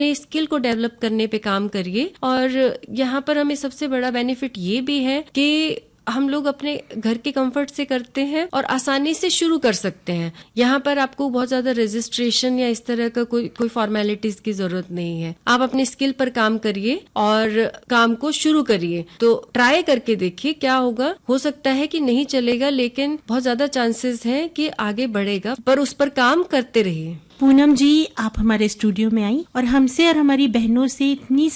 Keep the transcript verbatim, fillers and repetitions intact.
Skill को develop करने पे काम करिए। और यहाँ पर हमें सबसे बड़ा बेनिफिट ये भी है कि हम लोग अपने घर के कंफर्ट से करते हैं और आसानी से शुरू कर सकते हैं। यहाँ पर आपको बहुत ज्यादा रजिस्ट्रेशन या इस तरह का कोई कोई फॉर्मेलिटीज की जरूरत नहीं है। आप अपने स्किल पर काम करिए और काम को शुरू करिए। तो ट्राई करके देखिए क्या होगा। हो सकता है कि नहीं चलेगा, लेकिन बहुत ज्यादा चांसेस है कि आगे बढ़ेगा, पर उस पर काम करते रहिए। पूनम जी, आप हमारे स्टूडियो में आई और हमसे और हमारी बहनों से इतनी